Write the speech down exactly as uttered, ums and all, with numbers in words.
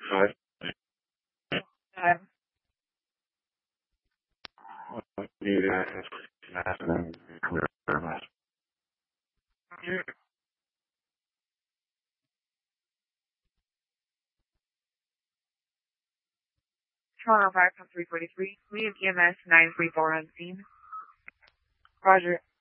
Five. Um, What do you guys have to clear us? Toronto five three forty-three. Lead E M S nine three four on scene. Roger.